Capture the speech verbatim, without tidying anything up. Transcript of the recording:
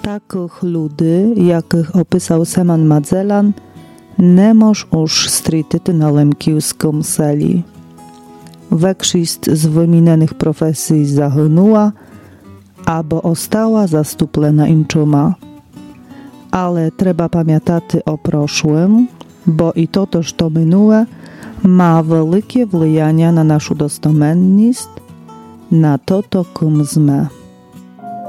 Takich ludzi, jakich opisał Seman Magellan, nie moż už strititi na lemkijskom seli. Większość z wymienionych profesji zahynęła, albo ostała zastuplena inczuma. Ale trzeba pamiętać o proszłym, bo i to, co minęło, ma wielkie wpływanie na naszą dostomenność, na to, kim sme.